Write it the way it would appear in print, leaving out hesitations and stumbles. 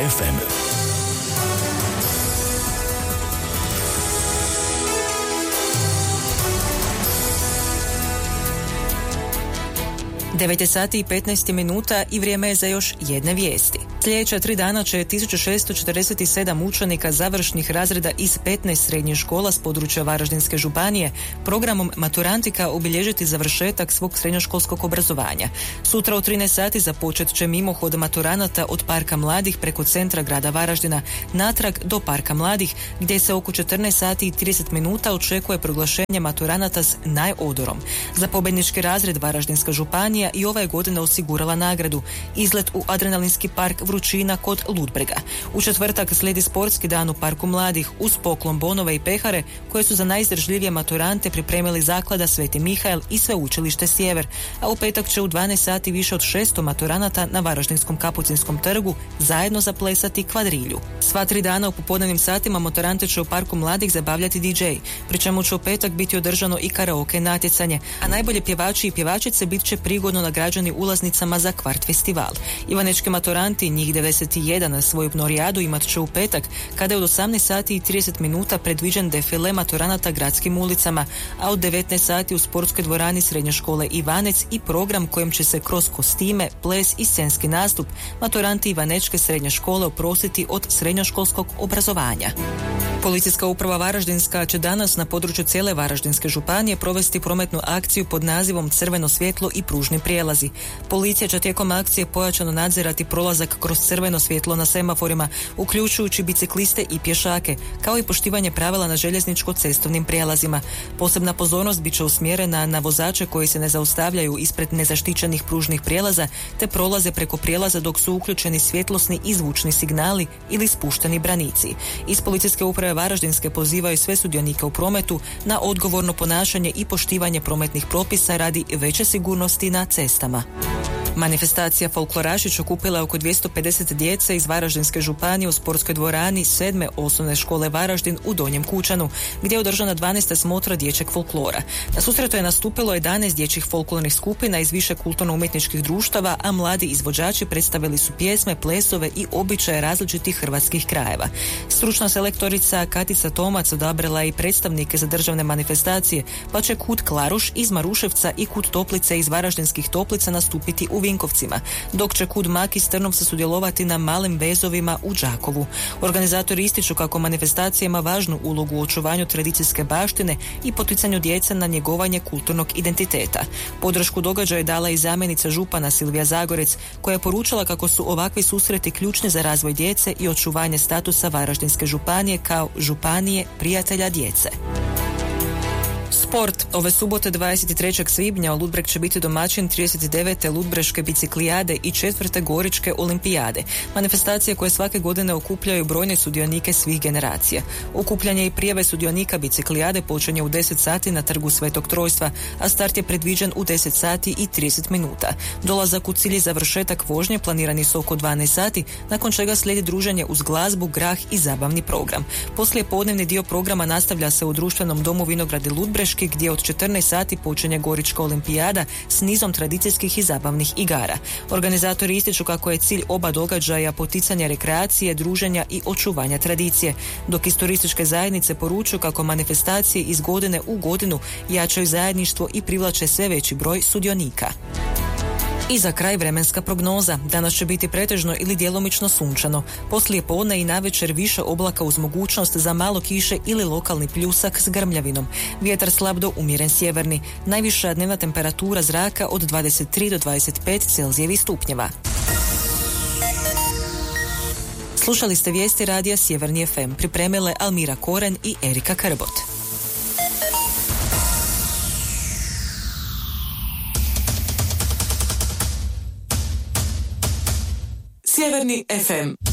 FM. 9 sati i 15 minuta i vrijeme je za još jedne vijesti. Sljedeća 3 dana će 1647 učenika završnih razreda iz 15 srednjih škola s područja Varaždinske županije programom Maturantika obilježiti završetak svog srednjoškolskog obrazovanja. Sutra u 13 sati započet će mimohod maturanata od Parka mladih preko centra grada Varaždina natrag do Parka mladih, gdje se oko 14 sati i 30 minuta očekuje proglašenje maturanata s najodorom. Za pobjednički razred Varaždinska županija i ove godine osigurala nagradu, izlet u adrenalinski park Vrućina kod Ludbrega. U četvrtak slijedi sportski dan u Parku mladih uz poklon bonove i pehare koje su za najizdržljivije maturante pripremili Zaklada Sveti Mihael i Sveučilište Sjever, a u petak će u 12 sati više od 600 maturanata na Varaždinskom Kapucinskom trgu zajedno zaplesati kvadrilju. Sva 3 dana u popodnevnim satima maturante će u Parku mladih zabavljati DJ, pri čemu će u petak biti održano i karaoke natjecanje, a najbolje pjevači i pjevačice bit će prigodno nagrađeni ulaznicama za Kvart festival. Ivanečki maturanti, njih 91 na svoju norijadu imat će u petak, kada je od 18 sati i 30 minuta predviđen defile maturanata gradskim ulicama, a od 19 sati u sportskoj dvorani Srednje škole Ivanec i program kojim će se kroz kostime, ples i scenski nastup maturanti Ivanečke srednje škole oprostiti od srednjoškolskog obrazovanja. Policijska uprava Varaždinska će danas na području cijele Varaždinske županije provesti prometnu akciju pod nazivom Crveno svjetlo i pružni prijelazi. Policija će tijekom akcije pojačano nadzirati prolazak kroz crveno svjetlo na semaforima, uključujući bicikliste i pješake, kao i poštivanje pravila na željezničko-cestovnim prijelazima. Posebna pozornost bit će usmjerena na vozače koji se ne zaustavljaju ispred nezaštićenih pružnih prijelaza, te prolaze preko prijelaza dok su uključeni svjetlosni i zvučni signali ili spušteni branici. Iz Policijske uprave Varaždinske pozivaju sve sudionike u prometu na odgovorno ponašanje i poštivanje prometnih propisa radi veće sigurnosti na cestama. Manifestacija Folklorašić okupila je oko 250 djece iz Varaždinske županije u sportskoj dvorani 7. osnovne škole Varaždin u Donjem Kučanu, gdje je održana 12. smotra dječjeg folklora. Na susretu je nastupilo 11 dječjih folklornih skupina iz više kulturno-umjetničkih društava, a mladi izvođači predstavili su pjesme, plesove i običaje različitih hrvatskih krajeva. Stručna selektorica Katica Tomac odabrala i predstavnike za državne manifestacije, pa će Kut Klaruš iz Maruševca i Kut Toplice iz Varaždinskih Toplica nastupiti u Vinkovcima, dok će Kud Mak iz Trnovca sudjelovati na malim vezovima u Đakovu. Organizatori ističu kako manifestacija ima važnu ulogu u očuvanju tradicijske baštine i poticanju djece na njegovanje kulturnog identiteta. Podršku događaju dala i zamjenica župana Silvija Zagorec, koja je poručila kako su ovakvi susreti ključni za razvoj djece i očuvanje statusa Varaždinske županije kao županije prijatelja djece. Sport. Ove subote 23. svibnja Ludbreg će biti domaćin 39. Ludbreške biciklijade i 4. Goričke olimpijade. Manifestacije koje svake godine okupljaju brojne sudionike svih generacija. Okupljanje i prijave sudionika biciklijade počinje u 10 sati na trgu Svetog Trojstva, a start je predviđen u 10 sati i 30 minuta. Dolazak u cilj i završetak vožnje planirani su oko 12 sati, nakon čega slijedi druženje uz glazbu, grah i zabavni program. Poslije podnevni dio programa nastavlja se u društvenom domu Vinogradi Ludbreški, gdje od 14 sati počinje Gorička olimpijada s nizom tradicijskih i zabavnih igara. Organizatori ističu kako je cilj oba događaja poticanje rekreacije, druženja i očuvanja tradicije, dok iz turističke zajednice poručuju kako manifestacije iz godine u godinu jačaju zajedništvo i privlače sve veći broj sudionika. I za kraj vremenska prognoza. Danas će biti pretežno ili djelomično sunčano. Poslije podne i navečer više oblaka uz mogućnost za malo kiše ili lokalni pljusak s grmljavinom. Vjetar slab do umjeren sjeverni. Najviša dnevna temperatura zraka od 23 do 25 Celzijevih stupnjeva. Slušali ste vijesti radija Sjeverni FM. Pripremile Almira Koren i Erika Krbot. Sjeverni FM.